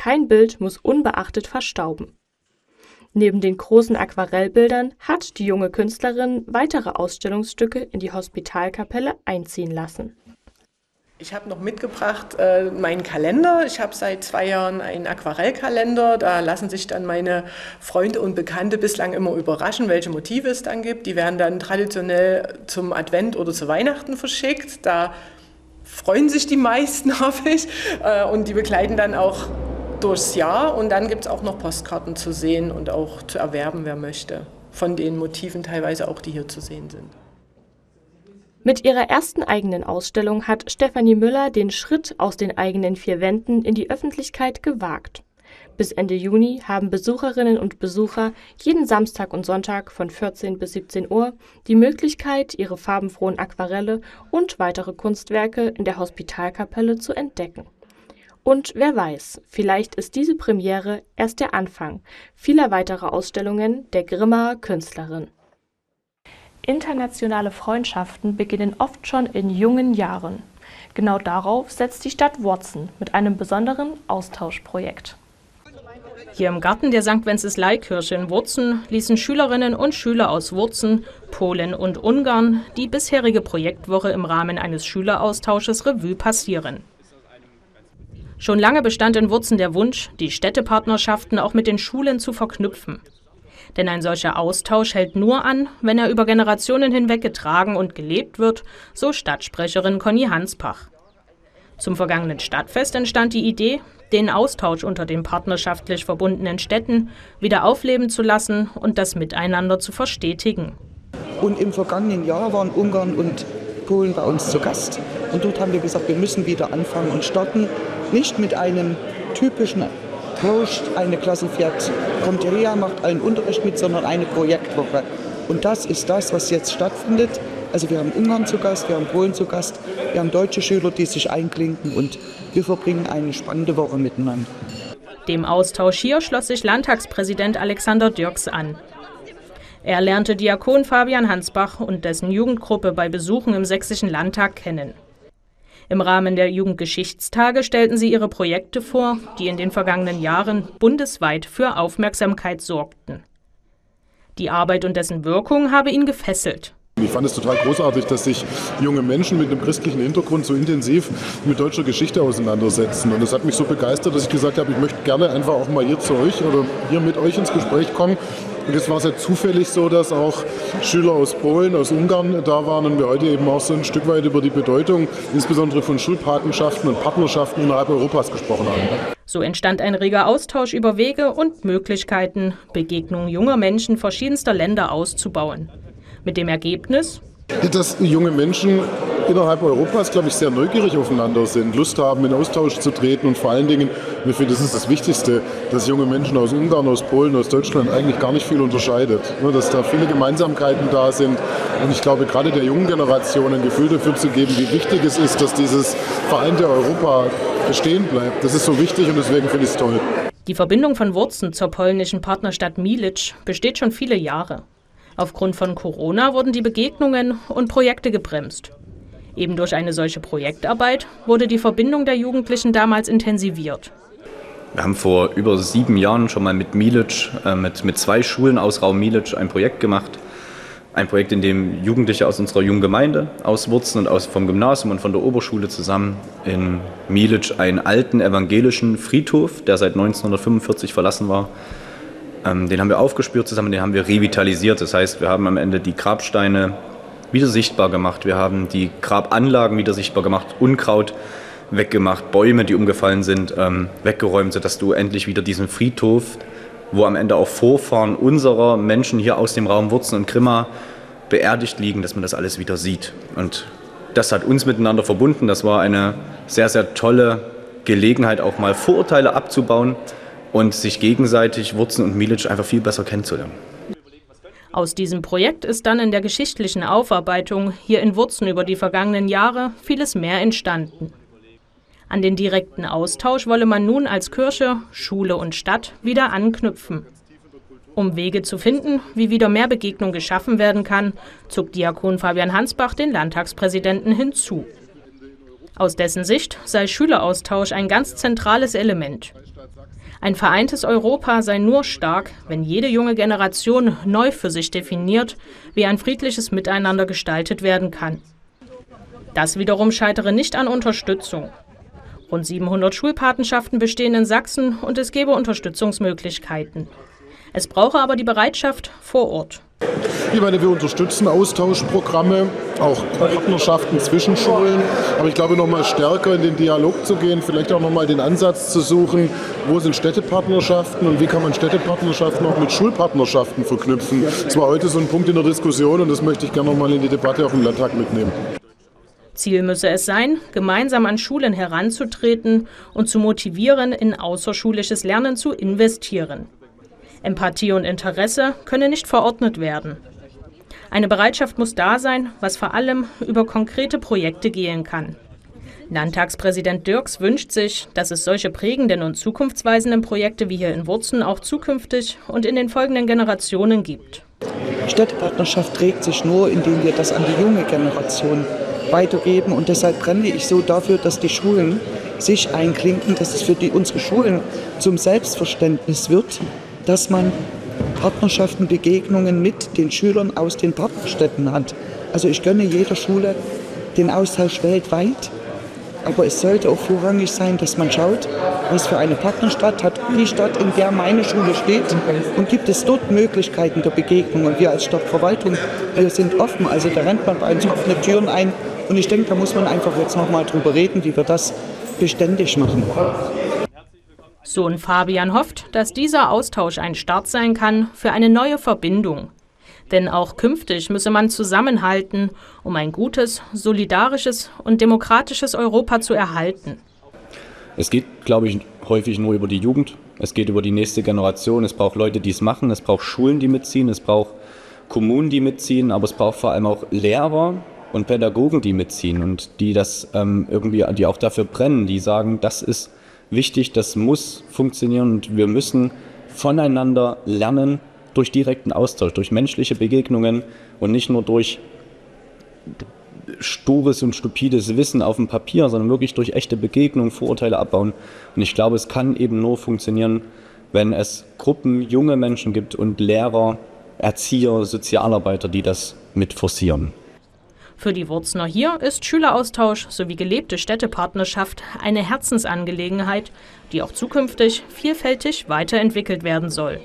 kein Bild muss unbeachtet verstauben. Neben den großen Aquarellbildern hat die junge Künstlerin weitere Ausstellungsstücke in die Hospitalkapelle einziehen lassen. Ich habe noch mitgebracht meinen Kalender. Ich habe seit 2 Jahren einen Aquarellkalender. Da lassen sich dann meine Freunde und Bekannte bislang immer überraschen, welche Motive es dann gibt. Die werden dann traditionell zum Advent oder zu Weihnachten verschickt. Da freuen sich die meisten, hoffe ich. Und die begleiten dann auch durchs Jahr. Und dann gibt es auch noch Postkarten zu sehen und auch zu erwerben, wer möchte. Von den Motiven teilweise auch, die hier zu sehen sind. Mit ihrer ersten eigenen Ausstellung hat Stefanie Müller den Schritt aus den eigenen 4 Wänden in die Öffentlichkeit gewagt. Bis Ende Juni haben Besucherinnen und Besucher jeden Samstag und Sonntag von 14 bis 17 Uhr die Möglichkeit, ihre farbenfrohen Aquarelle und weitere Kunstwerke in der Hospitalkapelle zu entdecken. Und wer weiß, vielleicht ist diese Premiere erst der Anfang vieler weiterer Ausstellungen der Grimmaer Künstlerin. Internationale Freundschaften beginnen oft schon in jungen Jahren. Genau darauf setzt die Stadt Worzen mit einem besonderen Austauschprojekt. Hier im Garten der St. Wenceslaikirche in Worzen ließen Schülerinnen und Schüler aus Worzen, Polen und Ungarn die bisherige Projektwoche im Rahmen eines Schüleraustausches Revue passieren. Schon lange bestand in Worzen der Wunsch, die Städtepartnerschaften auch mit den Schulen zu verknüpfen. Denn ein solcher Austausch hält nur an, wenn er über Generationen hinweg getragen und gelebt wird, so Stadtsprecherin Conny Hanspach. Zum vergangenen Stadtfest entstand die Idee, den Austausch unter den partnerschaftlich verbundenen Städten wieder aufleben zu lassen und das Miteinander zu verstetigen. Und im vergangenen Jahr waren Ungarn und Polen bei uns zu Gast. Und dort haben wir gesagt, wir müssen wieder anfangen und starten, nicht mit einem typischen Approach, eine Klasse fährt, kommt hierher, macht einen Unterricht mit, sondern eine Projektwoche. Und das ist das, was jetzt stattfindet. Also wir haben Ungarn zu Gast, wir haben Polen zu Gast, wir haben deutsche Schüler, die sich einklinken und wir verbringen eine spannende Woche miteinander. Dem Austausch hier schloss sich Landtagspräsident Alexander Dirks an. Er lernte Diakon Fabian Hanspach und dessen Jugendgruppe bei Besuchen im Sächsischen Landtag kennen. Im Rahmen der Jugendgeschichtstage stellten sie ihre Projekte vor, die in den vergangenen Jahren bundesweit für Aufmerksamkeit sorgten. Die Arbeit und dessen Wirkung habe ihn gefesselt. Ich fand es total großartig, dass sich junge Menschen mit einem christlichen Hintergrund so intensiv mit deutscher Geschichte auseinandersetzen. Und das hat mich so begeistert, dass ich gesagt habe, ich möchte gerne einfach auch mal hier zu euch oder hier mit euch ins Gespräch kommen. Und jetzt war es ja zufällig so, dass auch Schüler aus Polen, aus Ungarn da waren und wir heute eben auch so ein Stück weit über die Bedeutung, insbesondere von Schulpatenschaften und Partnerschaften innerhalb Europas gesprochen haben. So entstand ein reger Austausch über Wege und Möglichkeiten, Begegnungen junger Menschen verschiedenster Länder auszubauen. Mit dem Ergebnis, dass junge Menschen innerhalb Europas, glaube ich, sehr neugierig aufeinander sind, Lust haben, in Austausch zu treten und vor allen Dingen, mir finde, das ist das Wichtigste, dass junge Menschen aus Ungarn, aus Polen, aus Deutschland eigentlich gar nicht viel unterscheidet. Dass da viele Gemeinsamkeiten da sind und ich glaube, gerade der jungen Generation ein Gefühl dafür zu geben, wie wichtig es ist, dass dieses vereinte Europa bestehen bleibt. Das ist so wichtig und deswegen finde ich es toll. Die Verbindung von Worzen zur polnischen Partnerstadt Mielec besteht schon viele Jahre. Aufgrund von Corona wurden die Begegnungen und Projekte gebremst. Eben durch eine solche Projektarbeit wurde die Verbindung der Jugendlichen damals intensiviert. Wir haben vor über 7 Jahren schon mal mit Mielec, mit 2 Schulen aus Raum Mielec ein Projekt gemacht. Ein Projekt, in dem Jugendliche aus unserer jungen Gemeinde, aus Worzen und vom Gymnasium und von der Oberschule zusammen in Mielec einen alten evangelischen Friedhof, der seit 1945 verlassen war, den haben wir aufgespürt zusammen, den haben wir revitalisiert. Das heißt, wir haben am Ende die Grabsteine wieder sichtbar gemacht. Wir haben die Grabanlagen wieder sichtbar gemacht, Unkraut weggemacht, Bäume, die umgefallen sind, weggeräumt, sodass du endlich wieder diesen Friedhof, wo am Ende auch Vorfahren unserer Menschen hier aus dem Raum Worzen und Grimma beerdigt liegen, dass man das alles wieder sieht. Und das hat uns miteinander verbunden. Das war eine sehr, sehr tolle Gelegenheit, auch mal Vorurteile abzubauen und sich gegenseitig Worzen und Mielec einfach viel besser kennenzulernen. Aus diesem Projekt ist dann in der geschichtlichen Aufarbeitung hier in Worzen über die vergangenen Jahre vieles mehr entstanden. An den direkten Austausch wolle man nun als Kirche, Schule und Stadt wieder anknüpfen. Um Wege zu finden, wie wieder mehr Begegnung geschaffen werden kann, zog Diakon Fabian Hanspach den Landtagspräsidenten hinzu. Aus dessen Sicht sei Schüleraustausch ein ganz zentrales Element. Ein vereintes Europa sei nur stark, wenn jede junge Generation neu für sich definiert, wie ein friedliches Miteinander gestaltet werden kann. Das wiederum scheitere nicht an Unterstützung. Rund 700 Schulpatenschaften bestehen in Sachsen und es gäbe Unterstützungsmöglichkeiten. Es brauche aber die Bereitschaft vor Ort. Ich meine, wir unterstützen Austauschprogramme, auch Partnerschaften zwischen Schulen. Aber ich glaube, noch mal stärker in den Dialog zu gehen, vielleicht auch noch mal den Ansatz zu suchen, wo sind Städtepartnerschaften und wie kann man Städtepartnerschaften auch mit Schulpartnerschaften verknüpfen. Das war heute so ein Punkt in der Diskussion und das möchte ich gerne noch mal in die Debatte auf dem Landtag mitnehmen. Ziel müsse es sein, gemeinsam an Schulen heranzutreten und zu motivieren, in außerschulisches Lernen zu investieren. Empathie und Interesse können nicht verordnet werden. Eine Bereitschaft muss da sein, was vor allem über konkrete Projekte gehen kann. Landtagspräsident Dirks wünscht sich, dass es solche prägenden und zukunftsweisenden Projekte wie hier in Wurzen auch zukünftig und in den folgenden Generationen gibt. Städtepartnerschaft trägt sich nur, indem wir das an die junge Generation weitergeben. Und deshalb brenne ich so dafür, dass die Schulen sich einklinken, dass es für unsere Schulen zum Selbstverständnis wird, dass man Partnerschaften, Begegnungen mit den Schülern aus den Partnerstädten hat. Also ich gönne jeder Schule den Austausch weltweit, aber es sollte auch vorrangig sein, dass man schaut, was für eine Partnerstadt hat die Stadt, in der meine Schule steht, und gibt es dort Möglichkeiten der Begegnung. Und wir als Stadtverwaltung, wir sind offen, also da rennt man bei uns offene Türen ein. Und ich denke, da muss man einfach jetzt noch mal drüber reden, wie wir das beständig machen. Sohn Fabian hofft, dass dieser Austausch ein Start sein kann für eine neue Verbindung. Denn auch künftig müsse man zusammenhalten, um ein gutes, solidarisches und demokratisches Europa zu erhalten. Es geht, glaube ich, häufig nur über die Jugend. Es geht über die nächste Generation. Es braucht Leute, die es machen. Es braucht Schulen, die mitziehen. Es braucht Kommunen, die mitziehen. Aber es braucht vor allem auch Lehrer und Pädagogen, die mitziehen und die das die auch dafür brennen, die sagen, das ist wichtig, das muss funktionieren und wir müssen voneinander lernen durch direkten Austausch, durch menschliche Begegnungen und nicht nur durch stures und stupides Wissen auf dem Papier, sondern wirklich durch echte Begegnungen, Vorurteile abbauen. Und ich glaube, es kann eben nur funktionieren, wenn es Gruppen, junge Menschen gibt und Lehrer, Erzieher, Sozialarbeiter, die das mit forcieren. Für die Wurzner hier ist Schüleraustausch sowie gelebte Städtepartnerschaft eine Herzensangelegenheit, die auch zukünftig vielfältig weiterentwickelt werden soll.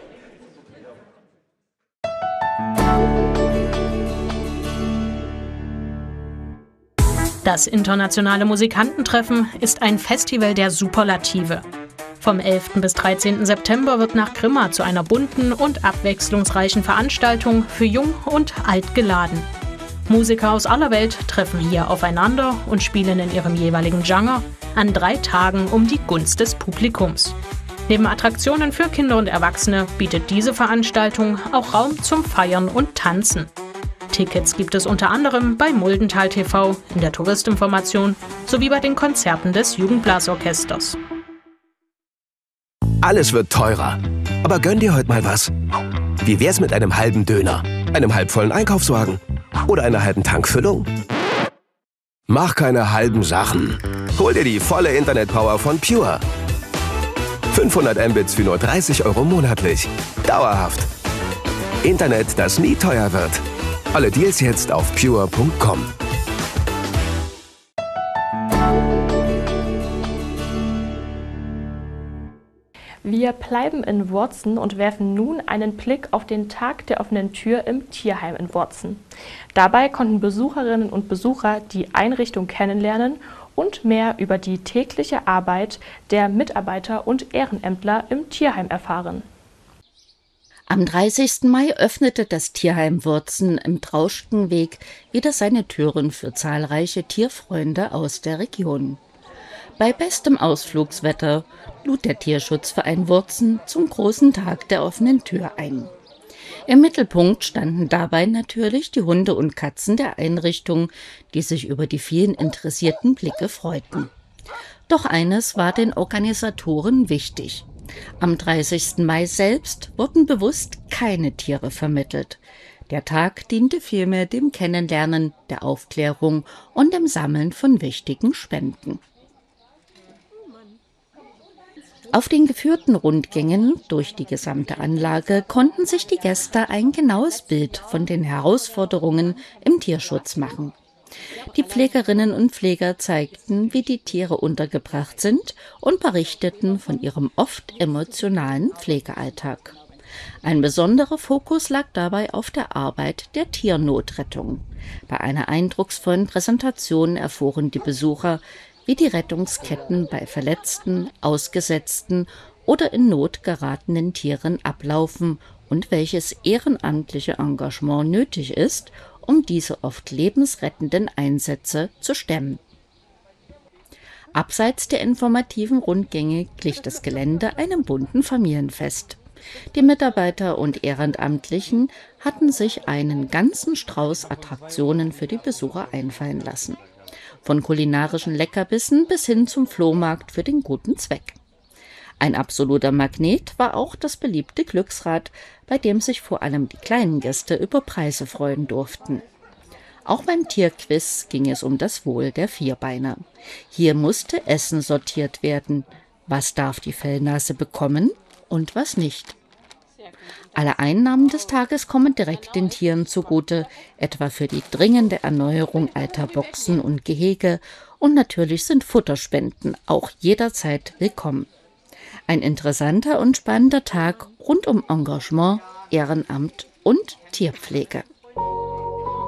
Das internationale Musikantentreffen ist ein Festival der Superlative. Vom 11. bis 13. September wird nach Grimma zu einer bunten und abwechslungsreichen Veranstaltung für Jung und Alt geladen. Musiker aus aller Welt treffen hier aufeinander und spielen in ihrem jeweiligen Genre an 3 Tagen um die Gunst des Publikums. Neben Attraktionen für Kinder und Erwachsene bietet diese Veranstaltung auch Raum zum Feiern und Tanzen. Tickets gibt es unter anderem bei Muldental TV, in der Touristinformation sowie bei den Konzerten des Jugendblasorchesters. Alles wird teurer. Aber gönn dir heute mal was. Wie wär's mit einem halben Döner, einem halbvollen Einkaufswagen oder einer halben Tankfüllung? Mach keine halben Sachen. Hol dir die volle Internetpower von Pure. 500 Mbits für nur 30 € monatlich. Dauerhaft. Internet, das nie teuer wird. Alle Deals jetzt auf pure.com. Wir bleiben in Wurzen und werfen nun einen Blick auf den Tag der offenen Tür im Tierheim in Wurzen. Dabei konnten Besucherinnen und Besucher die Einrichtung kennenlernen und mehr über die tägliche Arbeit der Mitarbeiter und Ehrenämtler im Tierheim erfahren. Am 30. Mai öffnete das Tierheim Wurzen im Trauschkenweg wieder seine Türen für zahlreiche Tierfreunde aus der Region. Bei bestem Ausflugswetter lud der Tierschutzverein Wurzen zum großen Tag der offenen Tür ein. Im Mittelpunkt standen dabei natürlich die Hunde und Katzen der Einrichtung, die sich über die vielen interessierten Blicke freuten. Doch eines war den Organisatoren wichtig. Am 30. Mai selbst wurden bewusst keine Tiere vermittelt. Der Tag diente vielmehr dem Kennenlernen, der Aufklärung und dem Sammeln von wichtigen Spenden. Auf den geführten Rundgängen durch die gesamte Anlage konnten sich die Gäste ein genaues Bild von den Herausforderungen im Tierschutz machen. Die Pflegerinnen und Pfleger zeigten, wie die Tiere untergebracht sind und berichteten von ihrem oft emotionalen Pflegealltag. Ein besonderer Fokus lag dabei auf der Arbeit der Tiernotrettung. Bei einer eindrucksvollen Präsentation erfuhren die Besucher, wie die Rettungsketten bei verletzten, ausgesetzten oder in Not geratenen Tieren ablaufen und welches ehrenamtliche Engagement nötig ist, um diese oft lebensrettenden Einsätze zu stemmen. Abseits der informativen Rundgänge glich das Gelände einem bunten Familienfest. Die Mitarbeiter und Ehrenamtlichen hatten sich einen ganzen Strauß Attraktionen für die Besucher einfallen lassen. Von kulinarischen Leckerbissen bis hin zum Flohmarkt für den guten Zweck. Ein absoluter Magnet war auch das beliebte Glücksrad, bei dem sich vor allem die kleinen Gäste über Preise freuen durften. Auch beim Tierquiz ging es um das Wohl der Vierbeiner. Hier musste Essen sortiert werden. Was darf die Fellnase bekommen und was nicht? Alle Einnahmen des Tages kommen direkt den Tieren zugute, etwa für die dringende Erneuerung alter Boxen und Gehege, und natürlich sind Futterspenden auch jederzeit willkommen. Ein interessanter und spannender Tag rund um Engagement, Ehrenamt und Tierpflege.